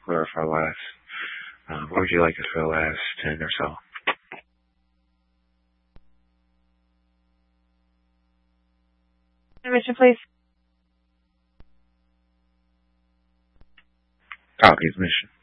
clear for the last, what would you like us for the last 10 or so? Admission, please. Copy admission.